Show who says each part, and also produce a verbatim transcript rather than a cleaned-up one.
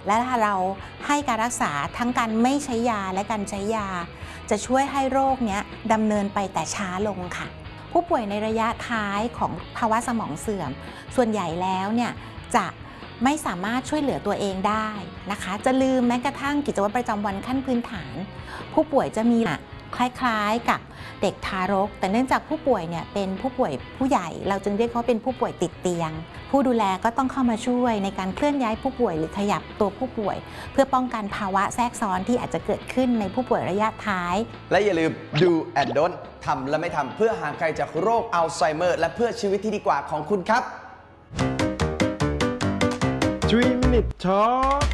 Speaker 1: และถ้าเราให้การรักษาทั้งการไม่ใช้ยาและการใช้ยาจะช่วยให้โรคนี้ดำเนินไปแต่ช้าลงค่ะผู้ป่วยในระยะท้ายของภาวะสมองเสื่อมส่วนใหญ่แล้วเนี่ยจะไม่สามารถช่วยเหลือตัวเองได้นะคะจะลืมแม้กระทั่งกิจวัตรประจำวันขั้นพื้นฐานผู้ป่วยจะมีคล้ายๆกับเด็กทารกแต่เนื่องจากผู้ป่วยเนี่ยเป็นผู้ป่วยผู้ใหญ่เราจึงเรียกเขาเป็นผู้ป่วยติดเตียงผู้ดูแลก็ต้องเข้ามาช่วยในการเคลื่อนย้ายผู้ป่วยหรือขยับตัวผู้ป่วยเพื่อป้องกันภาวะแทรกซ้อนที่อาจจะเกิดขึ้นในผู้ป่วยระยะท้าย
Speaker 2: และอย่าลืม do and don't ทำและไม่ทำเพื่อห่างไกลจากโรคอัลไซเมอร์และเพื่อชีวิตที่ดีกว่าของคุณครับ
Speaker 3: ทรี มินิท ทอล์ก